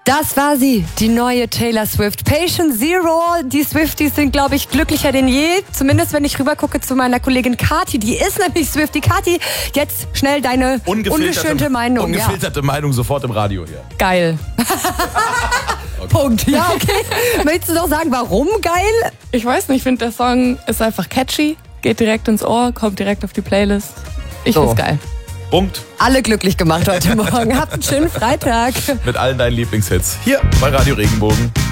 Das war sie, die neue Taylor Swift. Patient Zero. Die Swifties sind, glaube ich, glücklicher denn je. Zumindest, wenn ich rübergucke zu meiner Kollegin Kathi. Die ist nämlich Swiftie. Kathi, jetzt schnell deine ungeschönte Meinung. Ungefilterte Meinung sofort im Radio hier. Geil. Okay. Punkt. Ja, okay. Möchtest du noch sagen, warum geil? Ich weiß nicht, ich finde, der Song ist einfach catchy, geht direkt ins Ohr, kommt direkt auf die Playlist. Ich find's geil. Punkt. Alle glücklich gemacht heute Morgen. Habt einen schönen Freitag. Mit allen deinen Lieblingshits. Hier bei Radio Regenbogen.